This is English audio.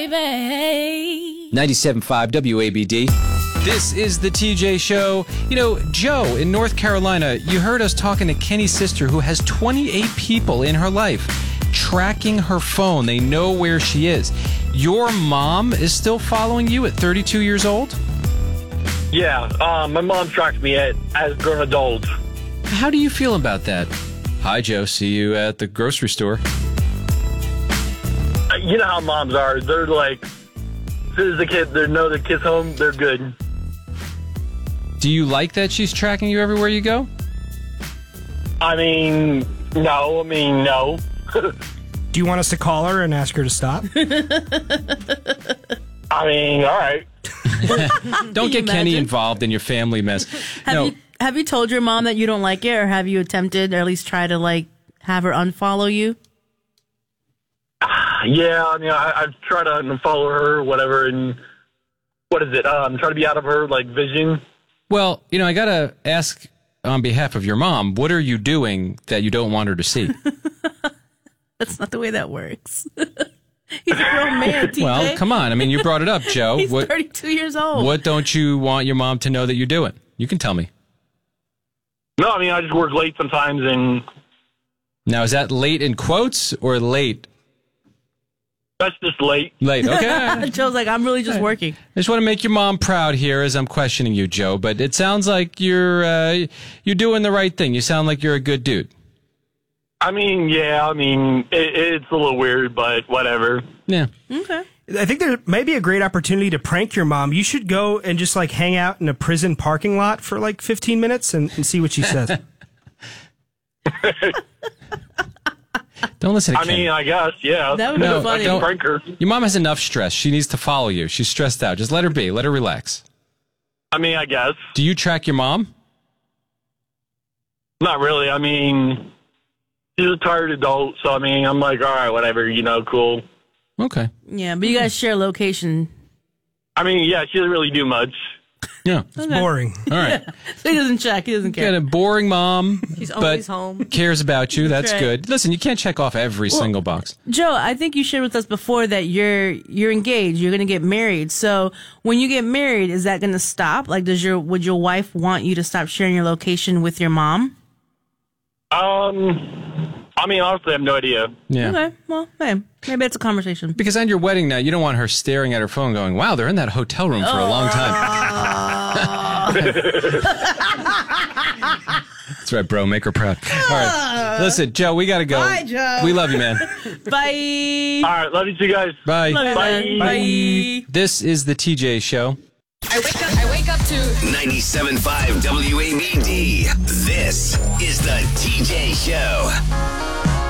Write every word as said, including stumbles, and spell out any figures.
ninety-seven point five W A B D. This is the T J Show. You know, Joe, in North Carolina, you heard us talking to Kenny's sister who has twenty-eight people in her life tracking her phone. They know where she is. Your mom is still following you at thirty-two years old? Yeah, um, my mom tracks me at, as a grown adult. How do you feel about that? Hi, Joe. See you at the grocery store. You know how moms are. They're like, as soon as the kid, they know the kid's home, they're good. Do you like that she's tracking you everywhere you go? I mean, no. I mean, no. Do you want us to call her and ask her to stop? I mean, all right. Don't get Kenny involved in your family mess. Have no. you have you told your mom that you don't like it, or have you attempted, or at least try to like have her unfollow you? Yeah, I mean, I, I've tried to unfollow her, or whatever, and what is it? Um, try to be out of her like vision. Well, you know, I gotta ask on behalf of your mom, what are you doing that you don't want her to see? That's not the way that works. He's a grown man, T J. Well, come on. I mean, you brought it up, Joe. He's what, thirty-two years old. What don't you want your mom to know that you're doing? You can tell me. No, I mean, I just work late sometimes, and... Now, is that late in quotes or late? That's just late. Late, okay. Joe's like, I'm really just right. working. I just want to make your mom proud here as I'm questioning you, Joe, but it sounds like you're uh, you're doing the right thing. You sound like you're a good dude. I mean, yeah, I mean, it, it's a little weird, but whatever. Yeah. Okay. I think there may be a great opportunity to prank your mom. You should go and just like hang out in a prison parking lot for like fifteen minutes and, and see what she says. Don't listen to I Ken. mean, I guess, yeah. That would No, be funny. don't- Prank her. Your mom has enough stress. She needs to follow you. She's stressed out. Just let her be. Let her relax. I mean, I guess. Do you track your mom? Not really. I mean, she's a tired adult, so I mean, I'm like, all right, whatever, you know, cool. Okay. Yeah, but you guys share location. I mean, yeah, she doesn't really do much. Yeah. It's boring. All right. So he doesn't check. He doesn't You got care. a boring mom, She's but always home. cares about you. That's right. good. Listen, you can't check off every Well- single box. Joe, I think you shared with us before that you're you're engaged. You're going to get married. So when you get married, is that going to stop? Like, does your would your wife want you to stop sharing your location with your mom? Um, I mean, honestly, I have no idea. Yeah. Okay. Well, hey, maybe it's a conversation. Because on your wedding night, you don't want her staring at her phone going, wow, they're in that hotel room for a long time. That's right, bro. Make her proud. All right. Listen, Joe, we got to go. Bye, Joe. We love you, man. Bye. All right, love you two guys. Bye. Love you, man. Bye. Bye. This is the T J Show. I wake up, I wake up to ninety-seven point five W A B D. This is the T J Show.